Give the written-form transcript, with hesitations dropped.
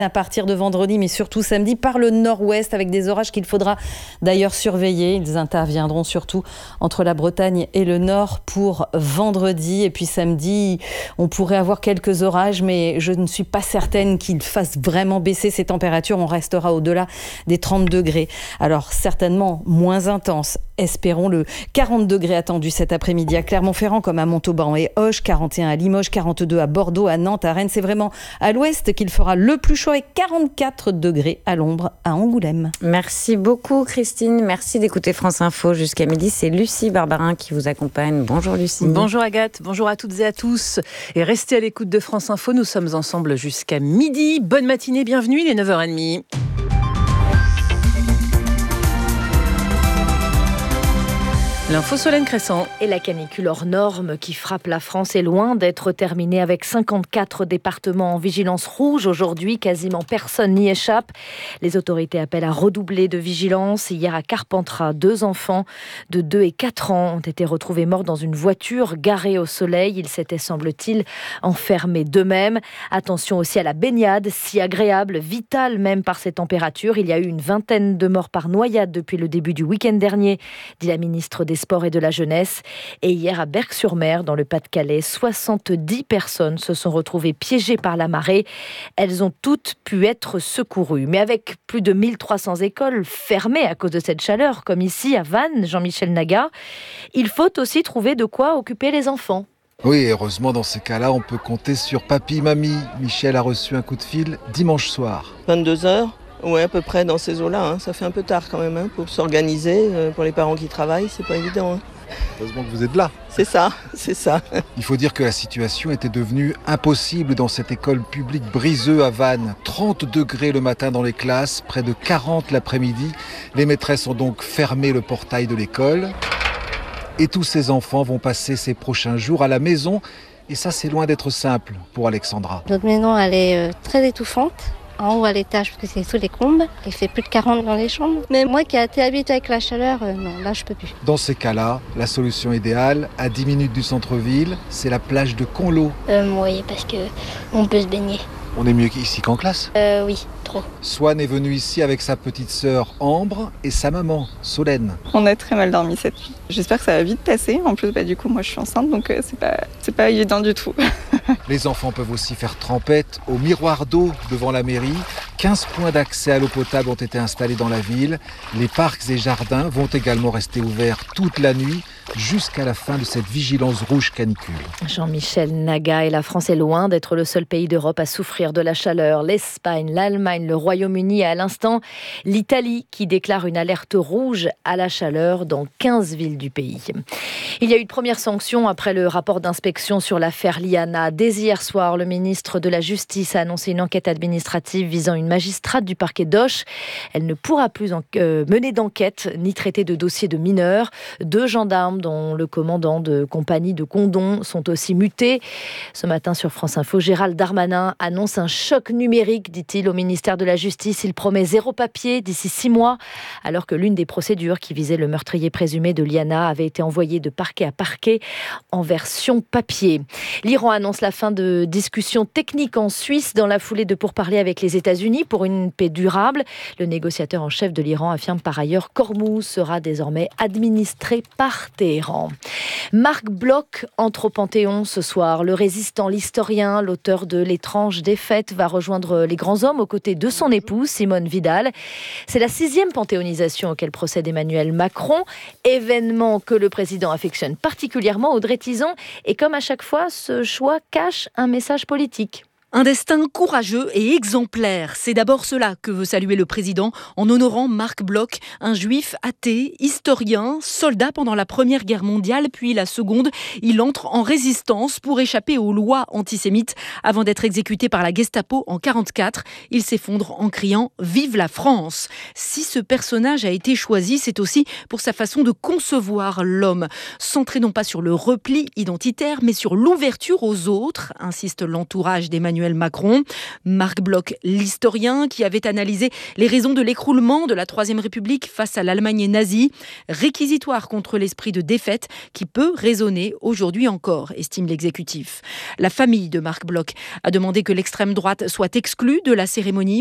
À partir de vendredi, mais surtout samedi, par le nord-ouest, avec des orages qu'il faudra d'ailleurs surveiller. Ils interviendront surtout entre la Bretagne et le nord pour vendredi. Et puis samedi, on pourrait avoir quelques orages, mais je ne suis pas certaine qu'ils fassent vraiment baisser ces températures. On restera au-delà des 30 degrés. Alors certainement moins intense, espérons-le. 40 degrés attendus cet après-midi à Clermont-Ferrand comme à Montauban et Auch, 41 à Limoges, 42 à Bordeaux, à Nantes, à Rennes. C'est vraiment à l'ouest qu'il fera le plus chaud et 44 degrés à l'ombre à Angoulême. Merci beaucoup Christine, merci d'écouter France Info jusqu'à midi. C'est Lucie Barbarin qui vous accompagne. Bonjour Lucie. Bonjour Agathe, bonjour à toutes et à tous. Et restez à l'écoute de France Info, nous sommes ensemble jusqu'à midi. Bonne matinée, bienvenue, il est 9h30. L'info Solène Crescent. Et la canicule hors norme qui frappe la France est loin d'être terminée avec 54 départements en vigilance rouge. Aujourd'hui, quasiment personne n'y échappe. Les autorités appellent à redoubler de vigilance. Hier à Carpentras, 2 enfants de 2 et 4 ans ont été retrouvés morts dans une voiture garée au soleil. Ils s'étaient, semble-t-il, enfermés d'eux-mêmes. Attention aussi à la baignade, si agréable, vitale même par ces températures. Il y a eu une vingtaine de morts par noyade depuis le début du week-end dernier, dit la ministre des Sports et de la Jeunesse. Et hier à Berck-sur-Mer, dans le Pas-de-Calais, 70 personnes se sont retrouvées piégées par la marée. Elles ont toutes pu être secourues. Mais avec plus de 1300 écoles fermées à cause de cette chaleur, comme ici à Vannes, Jean-Michel Naga, il faut aussi trouver de quoi occuper les enfants. Oui, heureusement, dans ces cas-là, on peut compter sur papy, mamie. Michel a reçu un coup de fil dimanche soir. 22h. Ouais, à peu près dans ces eaux-là. Ça fait un peu tard quand même pour s'organiser. Pour les parents qui travaillent, c'est pas évident. Heureusement que vous êtes là. C'est ça. Il faut dire que la situation était devenue impossible dans cette école publique Briseux à Vannes. 30 degrés le matin dans les classes, près de 40 l'après-midi. Les maîtresses ont donc fermé le portail de l'école. Et tous ces enfants vont passer ces prochains jours à la maison. Et ça, c'est loin d'être simple pour Alexandra. Notre maison, elle est très étouffante. En haut à l'étage, parce que c'est sous les combes. Il fait plus de 40 dans les chambres. Mais moi qui ai été habituée avec la chaleur, non, là je peux plus. Dans ces cas-là, la solution idéale, à 10 minutes du centre-ville, c'est la plage de Conlo. Oui, parce qu'on peut se baigner. On est mieux ici qu'en classe ? Oui, trop. Swan est venu ici avec sa petite sœur Ambre et sa maman Solène. On a très mal dormi cette nuit. J'espère que ça va vite passer. En plus, du coup, moi je suis enceinte, donc c'est pas évident du tout. Les enfants peuvent aussi faire trempette au miroir d'eau devant la mairie. 15 points d'accès à l'eau potable ont été installés dans la ville. Les parcs et jardins vont également rester ouverts toute la nuit jusqu'à la fin de cette vigilance rouge canicule. Jean-Michel Naga, et la France est loin d'être le seul pays d'Europe à souffrir de la chaleur. L'Espagne, l'Allemagne, le Royaume-Uni et à l'instant l'Italie qui déclare une alerte rouge à la chaleur dans 15 villes du pays. Il y a eu de premières sanctions après le rapport d'inspection sur l'affaire Liana. Dès hier soir, le ministre de la Justice a annoncé une enquête administrative visant une magistrate du parquet d'Auch. Elle ne pourra plus mener d'enquête ni traiter de dossier de mineurs. 2 gendarmes, dont le commandant de compagnie de Condom, sont aussi mutés. Ce matin sur France Info, Gérald Darmanin annonce un choc numérique, dit-il, au ministère de la Justice. Il promet 0 papier d'ici 6 mois, alors que l'une des procédures qui visait le meurtrier présumé de Liana avait été envoyée de parquet à parquet en version papier. L'Iran annonce la fin de discussions techniques en Suisse dans la foulée de pourparlers avec les États-Unis pour une paix durable. Le négociateur en chef de l'Iran affirme par ailleurs qu'Ormuz sera désormais administré par Téhéran. Marc Bloch entre au Panthéon ce soir. Le résistant, l'historien, l'auteur de L'étrange défaite va rejoindre les grands hommes aux côtés de son épouse Simone Vidal. C'est la 6e panthéonisation auquel procède Emmanuel Macron, événement que le président affectionne particulièrement. Audrey Tizon, et comme à chaque fois, ce choix cache un message politique. Un destin courageux et exemplaire. C'est d'abord cela que veut saluer le président en honorant Marc Bloch, un juif athée, historien, soldat pendant la Première Guerre mondiale, puis la Seconde. Il entre en résistance pour échapper aux lois antisémites avant d'être exécuté par la Gestapo en 1944. Il s'effondre en criant « Vive la France !» Si ce personnage a été choisi, c'est aussi pour sa façon de concevoir l'homme. Centré non pas sur le repli identitaire, mais sur l'ouverture aux autres, insiste l'entourage d'Emmanuel Emmanuel Macron. Marc Bloch, l'historien qui avait analysé les raisons de l'écroulement de la Troisième République face à l'Allemagne nazie, réquisitoire contre l'esprit de défaite qui peut résonner aujourd'hui encore, estime l'exécutif. La famille de Marc Bloch a demandé que l'extrême droite soit exclue de la cérémonie.